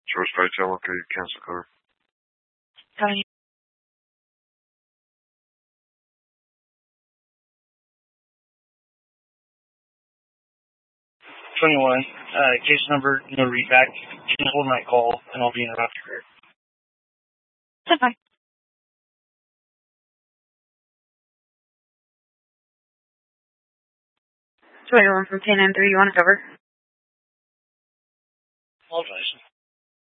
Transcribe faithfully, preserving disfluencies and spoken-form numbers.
George Vitel, okay, cancel cover. Coming. twenty-one, uh, case number, no read back. Can you hold my call, and I'll be in route here. That's fine. twenty-one from ten nine three, you want to cover?